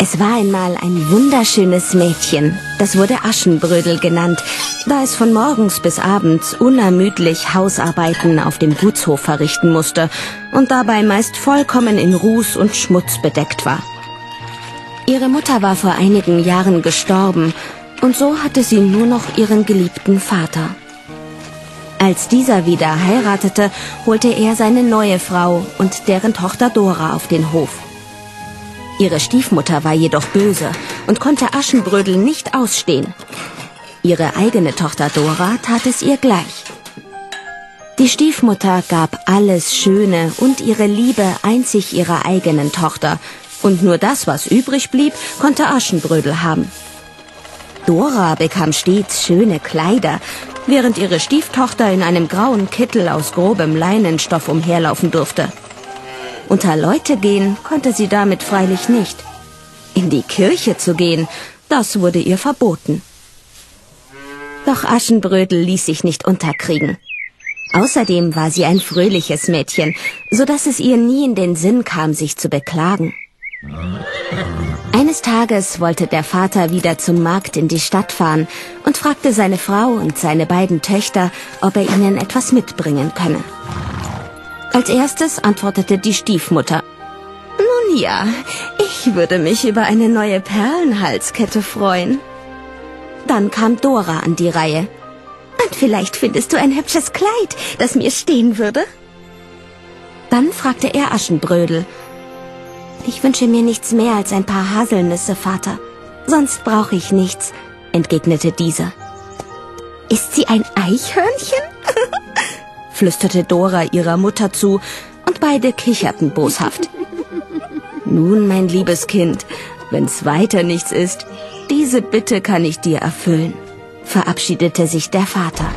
Es war einmal ein wunderschönes Mädchen, das wurde Aschenbrödel genannt, da es von morgens bis abends unermüdlich Hausarbeiten auf dem Gutshof verrichten musste und dabei meist vollkommen in Ruß und Schmutz bedeckt war. Ihre Mutter war vor einigen Jahren gestorben und so hatte sie nur noch ihren geliebten Vater. Als dieser wieder heiratete, holte er seine neue Frau und deren Tochter Dora auf den Hof. Ihre Stiefmutter war jedoch böse und konnte Aschenbrödel nicht ausstehen. Ihre eigene Tochter Dora tat es ihr gleich. Die Stiefmutter gab alles Schöne und ihre Liebe einzig ihrer eigenen Tochter, und nur das, was übrig blieb, konnte Aschenbrödel haben. Dora bekam stets schöne Kleider, während ihre Stieftochter in einem grauen Kittel aus grobem Leinenstoff umherlaufen durfte. Unter Leute gehen konnte sie damit freilich nicht. In die Kirche zu gehen, das wurde ihr verboten. Doch Aschenbrödel ließ sich nicht unterkriegen. Außerdem war sie ein fröhliches Mädchen, so dass es ihr nie in den Sinn kam, sich zu beklagen. Eines Tages wollte der Vater wieder zum Markt in die Stadt fahren und fragte seine Frau und seine beiden Töchter, ob er ihnen etwas mitbringen könne. Als erstes antwortete die Stiefmutter: »Nun ja, ich würde mich über eine neue Perlenhalskette freuen.« Dann kam Dora an die Reihe. »Und vielleicht findest du ein hübsches Kleid, das mir stehen würde?« Dann fragte er Aschenbrödel. »Ich wünsche mir nichts mehr als ein paar Haselnüsse, Vater. Sonst brauche ich nichts«, entgegnete dieser. »Ist sie ein Eichhörnchen?« flüsterte Dora ihrer Mutter zu, und beide kicherten boshaft. »Nun, mein liebes Kind, wenn's weiter nichts ist, diese Bitte kann ich dir erfüllen«, verabschiedete sich der Vater.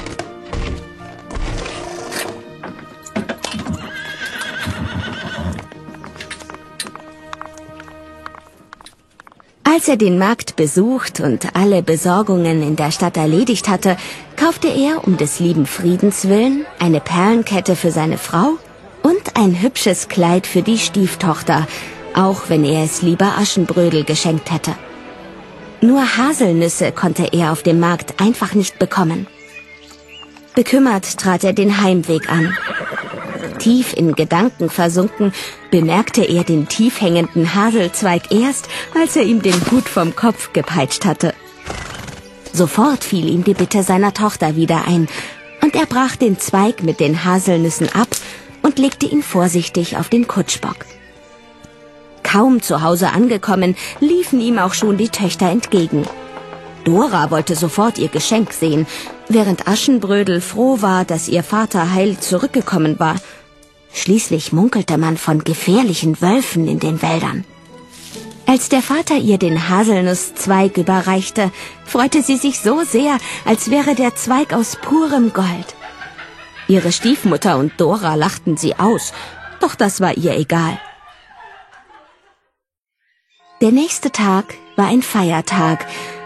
Als er den Markt besucht und alle Besorgungen in der Stadt erledigt hatte, kaufte er um des lieben Friedens willen eine Perlenkette für seine Frau und ein hübsches Kleid für die Stieftochter, auch wenn er es lieber Aschenbrödel geschenkt hätte. Nur Haselnüsse konnte er auf dem Markt einfach nicht bekommen. Bekümmert trat er den Heimweg an. Tief in Gedanken versunken, bemerkte er den tief hängenden Haselzweig erst, als er ihm den Hut vom Kopf gepeitscht hatte. Sofort fiel ihm die Bitte seiner Tochter wieder ein, und er brach den Zweig mit den Haselnüssen ab und legte ihn vorsichtig auf den Kutschbock. Kaum zu Hause angekommen, liefen ihm auch schon die Töchter entgegen. Dora wollte sofort ihr Geschenk sehen, während Aschenbrödel froh war, dass ihr Vater heil zurückgekommen war. Schließlich munkelte man von gefährlichen Wölfen in den Wäldern. Als der Vater ihr den Haselnusszweig überreichte, freute sie sich so sehr, als wäre der Zweig aus purem Gold. Ihre Stiefmutter und Dora lachten sie aus, doch das war ihr egal. Der nächste Tag war ein Feiertag,